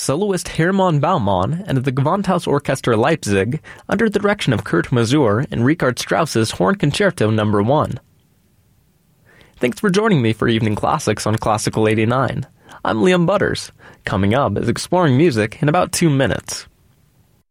soloist Hermann Baumann and the Gewandhaus Orchester Leipzig under the direction of Kurt Masur and Richard Strauss's Horn Concerto No. 1. Thanks for joining me for Evening Classics on Classical 89. I'm Liam Butters. Coming up is Exploring Music in about 2 minutes.